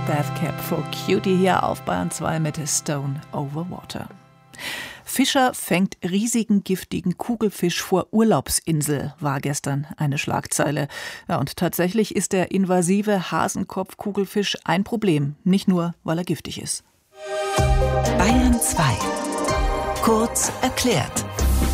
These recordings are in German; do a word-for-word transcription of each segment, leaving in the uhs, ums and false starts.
Deathcap for Cutie hier auf Bayern zwei mit Stone Over Water. Fischer fängt riesigen giftigen Kugelfisch vor Urlaubsinsel, war gestern eine Schlagzeile. Ja, und tatsächlich ist der invasive Hasenkopf-Kugelfisch ein Problem, nicht nur, weil er giftig ist. Bayern zwei. Kurz erklärt.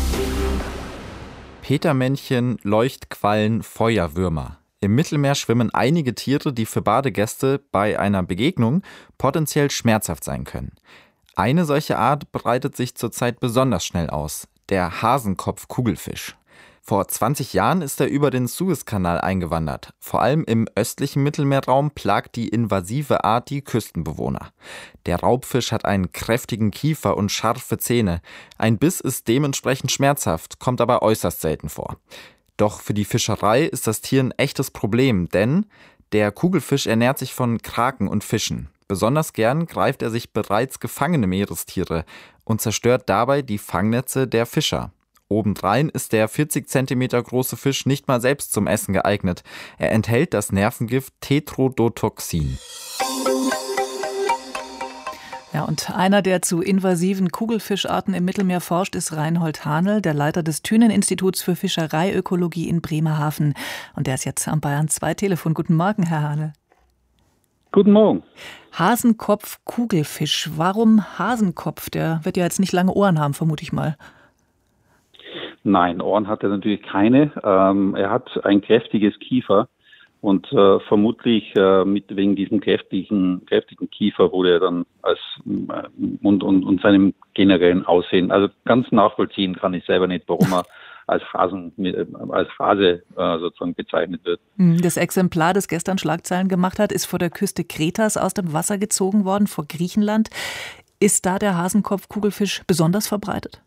Petermännchen, Leuchtquallen, Feuerwürmer. Im Mittelmeer schwimmen einige Tiere, die für Badegäste bei einer Begegnung potenziell schmerzhaft sein können. Eine solche Art breitet sich zurzeit besonders schnell aus, der Hasenkopf-Kugelfisch. Vor zwanzig Jahren ist er über den Suezkanal eingewandert. Vor allem im östlichen Mittelmeerraum plagt die invasive Art die Küstenbewohner. Der Raubfisch hat einen kräftigen Kiefer und scharfe Zähne. Ein Biss ist dementsprechend schmerzhaft, kommt aber äußerst selten vor. Doch für die Fischerei ist das Tier ein echtes Problem, denn der Kugelfisch ernährt sich von Kraken und Fischen. Besonders gern greift er sich bereits gefangene Meerestiere und zerstört dabei die Fangnetze der Fischer. Obendrein ist der vierzig Zentimeter große Fisch nicht mal selbst zum Essen geeignet. Er enthält das Nervengift Tetrodotoxin. Ja, und einer, der zu invasiven Kugelfischarten im Mittelmeer forscht, ist Reinhold Hahnel, der Leiter des Thünen-Instituts für Fischereiökologie in Bremerhaven. Und der ist jetzt am Bayern zwei Telefon. Guten Morgen, Herr Hahnel. Guten Morgen. Hasenkopf-Kugelfisch. Warum Hasenkopf? Der wird ja jetzt nicht lange Ohren haben, vermute ich mal. Nein, Ohren hat er natürlich keine. Ähm, er hat ein kräftiges Kiefer und äh, vermutlich äh, mit wegen diesem kräftigen, kräftigen Kiefer wurde er dann als äh, und, und, und seinem generellen Aussehen, also ganz nachvollziehen kann ich selber nicht, warum er als Hasen, als Hase äh, sozusagen bezeichnet wird. Das Exemplar, das gestern Schlagzeilen gemacht hat, ist vor der Küste Kretas aus dem Wasser gezogen worden, vor Griechenland. Ist da der Hasenkopf-Kugelfisch besonders verbreitet?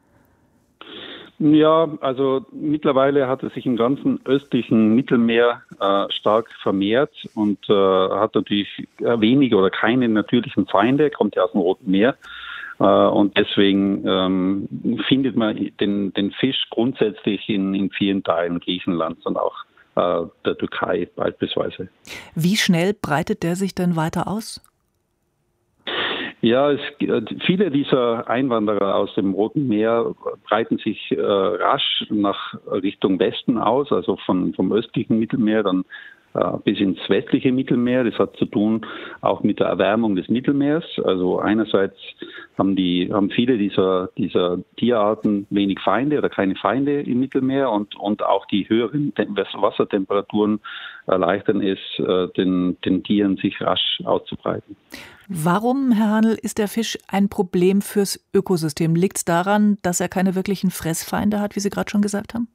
Ja, also mittlerweile hat er sich im ganzen östlichen Mittelmeer äh, stark vermehrt und äh, hat natürlich wenige oder keine natürlichen Feinde, kommt ja aus dem Roten Meer. Und deswegen ähm, findet man den, den Fisch grundsätzlich in, in vielen Teilen Griechenlands und auch äh, der Türkei beispielsweise. Wie schnell breitet der sich denn weiter aus? Ja, es, viele dieser Einwanderer aus dem Roten Meer breiten sich äh, rasch nach Richtung Westen aus, also von, vom östlichen Mittelmeer dann bis ins westliche Mittelmeer. Das hat zu tun auch mit der Erwärmung des Mittelmeers. Also einerseits haben die haben viele dieser dieser Tierarten wenig Feinde oder keine Feinde im Mittelmeer und und auch die höheren Wassertemperaturen erleichtern es den den Tieren sich rasch auszubreiten. Warum, Herr Hahnel, ist der Fisch ein Problem fürs Ökosystem? Liegt es daran, dass er keine wirklichen Fressfeinde hat, wie Sie gerade schon gesagt haben?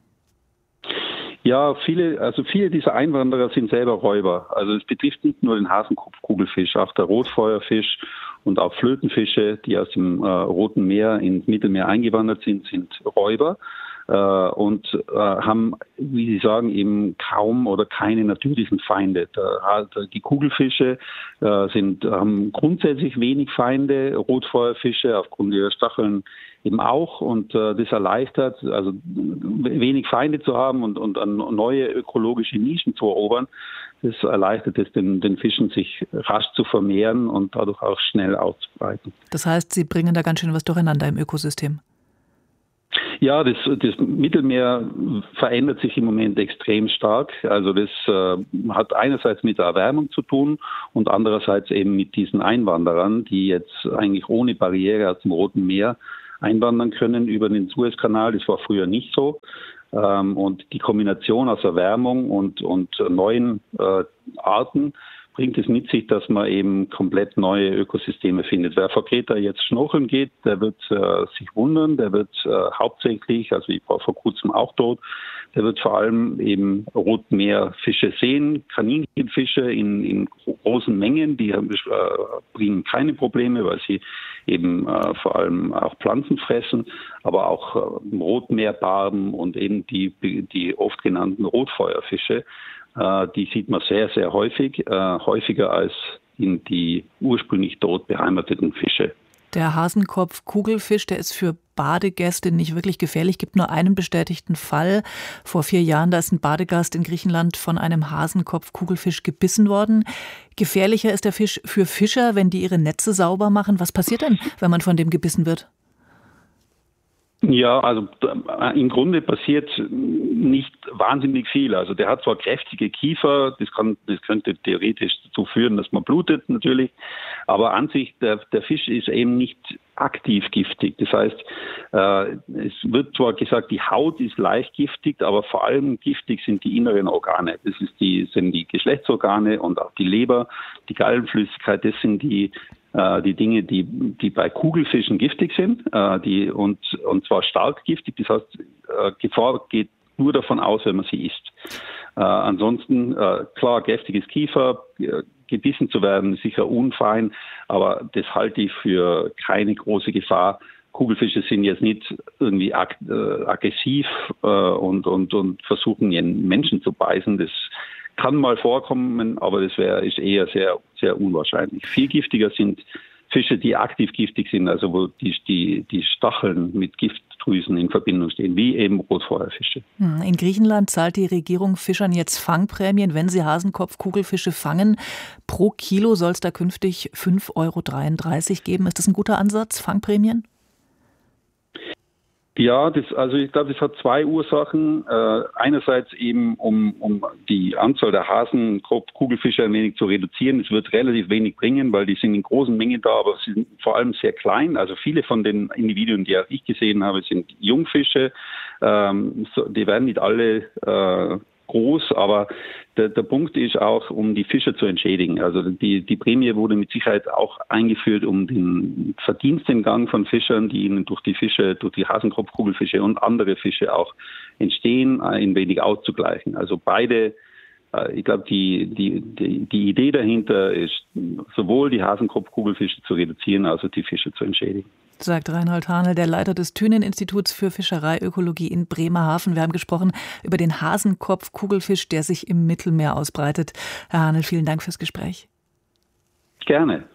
Ja, viele, also viele dieser Einwanderer sind selber Räuber. Also es betrifft nicht nur den Hasenkopfkugelfisch, auch der Rotfeuerfisch und auch Flötenfische, die aus dem äh, Roten Meer ins Mittelmeer eingewandert sind, sind Räuber äh, und äh, haben, wie Sie sagen, eben kaum oder keine natürlichen Feinde. Der, die Kugelfische äh, sind, haben grundsätzlich wenig Feinde, Rotfeuerfische aufgrund ihrer Stacheln eben auch und äh, das erleichtert, also wenig Feinde zu haben und, und an neue ökologische Nischen zu erobern. Das erleichtert es den, den Fischen, sich rasch zu vermehren und dadurch auch schnell auszubreiten. Das heißt, Sie bringen da ganz schön was durcheinander im Ökosystem. Ja, das, das Mittelmeer verändert sich im Moment extrem stark. Also das äh, hat einerseits mit der Erwärmung zu tun und andererseits eben mit diesen Einwanderern, die jetzt eigentlich ohne Barriere aus dem Roten Meer einwandern können über den Suezkanal. Das war früher nicht so. Ähm, und die Kombination aus Erwärmung und, und neuen äh, Arten bringt es mit sich, dass man eben komplett neue Ökosysteme findet. Wer vor Kreta jetzt schnorcheln geht, der wird äh, sich wundern, der wird äh, hauptsächlich, also ich war vor kurzem auch dort, der wird vor allem eben Rotmeerfische sehen, Kaninchenfische in, in großen Mengen, die äh, bringen keine Probleme, weil sie eben äh, vor allem auch Pflanzen fressen, aber auch äh, Rotmeerbarben und eben die, die oft genannten Rotfeuerfische. Die sieht man sehr, sehr häufig, äh, häufiger als in die ursprünglich dort beheimateten Fische. Der Hasenkopf-Kugelfisch, der ist für Badegäste nicht wirklich gefährlich. Es gibt nur einen bestätigten Fall. Vor vier Jahren, da ist ein Badegast in Griechenland von einem Hasenkopf-Kugelfisch gebissen worden. Gefährlicher ist der Fisch für Fischer, wenn die ihre Netze sauber machen. Was passiert denn, wenn man von dem gebissen wird? Ja, also im Grunde passiert nicht wahnsinnig viel. Also der hat zwar kräftige Kiefer, das, kann, das könnte theoretisch dazu führen, dass man blutet natürlich, aber an sich, der, der Fisch ist eben nicht aktiv giftig. Das heißt, äh, es wird zwar gesagt, die Haut ist leicht giftig, aber vor allem giftig sind die inneren Organe. Das ist die, sind die Geschlechtsorgane und auch die Leber, die Gallenflüssigkeit, das sind die die Dinge, die, die bei Kugelfischen giftig sind, äh, die, und, und zwar stark giftig. Das heißt, äh, Gefahr geht nur davon aus, wenn man sie isst. Äh, ansonsten, äh, klar, giftiges Kiefer, äh, gebissen zu werden, ist sicher unfein, aber das halte ich für keine große Gefahr. Kugelfische sind jetzt nicht irgendwie ag- äh, aggressiv äh, und, und, und versuchen, ihren Menschen zu beißen. Das kann mal vorkommen, aber das wäre ist eher sehr, sehr unwahrscheinlich. Viel giftiger sind Fische, die aktiv giftig sind, also wo die, die, die Stacheln mit Giftdrüsen in Verbindung stehen, wie eben Rotfeuerfische. In Griechenland zahlt die Regierung Fischern jetzt Fangprämien, wenn sie Hasenkopf-Kugelfische fangen. Pro Kilo soll es da künftig fünf Euro dreiunddreißig geben. Ist das ein guter Ansatz, Fangprämien? Ja, das, also ich glaube, das hat zwei Ursachen. Äh, einerseits eben, um, um die Anzahl der Hasenkopf-Kugelfische ein wenig zu reduzieren. Es wird relativ wenig bringen, weil die sind in großen Mengen da, aber sie sind vor allem sehr klein. Also viele von den Individuen, die auch ich gesehen habe, sind Jungfische. Ähm, so, die werden nicht alle äh, groß, aber der, der Punkt ist auch, um die Fischer zu entschädigen. Also die, die Prämie wurde mit Sicherheit auch eingeführt, um den Verdienstentgang von Fischern, die ihnen durch die Fische, durch die Hasenkopfkugelfische und andere Fische auch entstehen, ein wenig auszugleichen. Also beide, ich glaube, die, die, die, die Idee dahinter ist, sowohl die Hasenkopfkugelfische zu reduzieren, als auch die Fische zu entschädigen. Sagt Reinhold Hahnel, der Leiter des Thünen-Instituts für Fischereiökologie in Bremerhaven. Wir haben gesprochen über den Hasenkopf-Kugelfisch, der sich im Mittelmeer ausbreitet. Herr Hahnel, vielen Dank fürs Gespräch. Gerne.